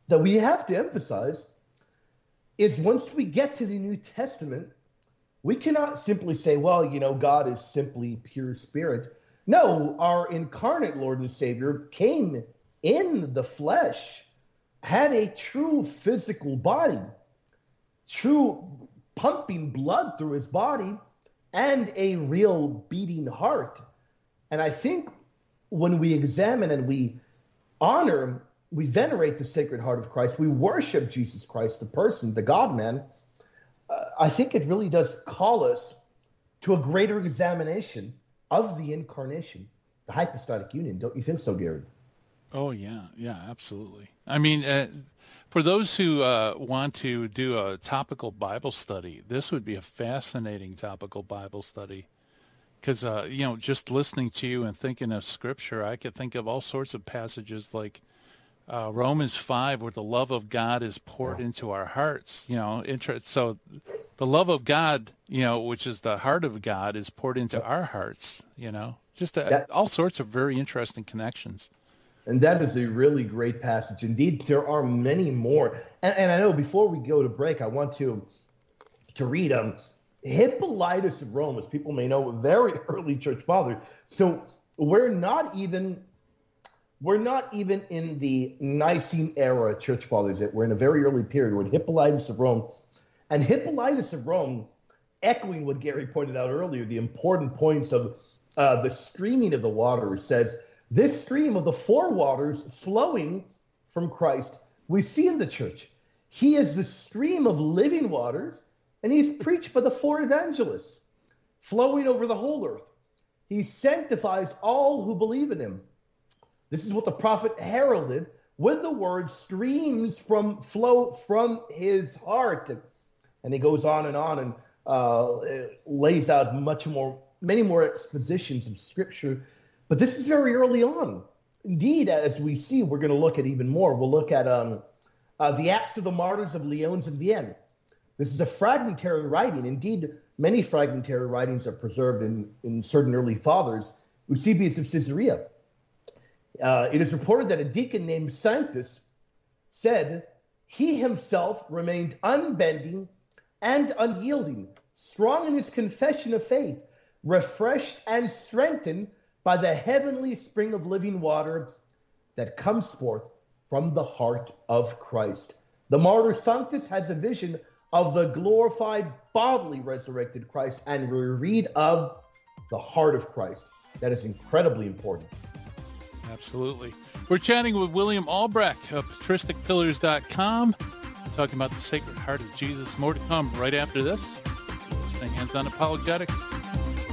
that we have to emphasize is once we get to the New Testament, we cannot simply say, well, God is simply pure spirit. No, our incarnate Lord and Savior came in the flesh, had a true physical body, true pumping blood through his body, and a real beating heart. And I think when we examine and we honor, we venerate the Sacred Heart of Christ, we worship Jesus Christ, the person, the God-man, I think it really does call us to a greater examination of the incarnation, the hypostatic union. Don't you think so, Gary? Oh, yeah. Yeah, absolutely. I mean, for those who want to do a topical Bible study, this would be a fascinating topical Bible study. Because, just listening to you and thinking of Scripture, I could think of all sorts of passages like Romans 5, where the love of God is poured into our hearts. So the love of God, which is the heart of God, is poured into our hearts. All sorts of very interesting connections. And that is a really great passage. Indeed, there are many more. And I know before we go to break, I want to read Hippolytus of Rome, as people may know, a very early church father. So we're not even in the Nicene era church fathers yet. We're in a very early period with Hippolytus of Rome. And Hippolytus of Rome, echoing what Gary pointed out earlier, the important points of the streaming of the waters, says, this stream of the four waters flowing from Christ, we see in the church. He is the stream of living waters, and he's preached by the four evangelists, flowing over the whole earth. He sanctifies all who believe in him. This is what the prophet heralded with the word streams flow from his heart. And he goes on and lays out many more expositions of Scripture. But this is very early on. Indeed, as we see, we're going to look at even more. We'll look at the Acts of the Martyrs of Lyons and Vienne. This is a fragmentary writing. Indeed, many fragmentary writings are preserved in certain early fathers. Eusebius of Caesarea. It is reported that a deacon named Sanctus said, he himself remained unbending and unyielding, strong in his confession of faith, refreshed and strengthened by the heavenly spring of living water that comes forth from the heart of Christ. The martyr Sanctus has a vision of the glorified, bodily resurrected Christ, and we read of the heart of Christ. That is incredibly important. Absolutely. We're chatting with William Albrecht of patristicpillars.com, talking about the Sacred Heart of Jesus. More to come right after this. Stay hands-on apologetic.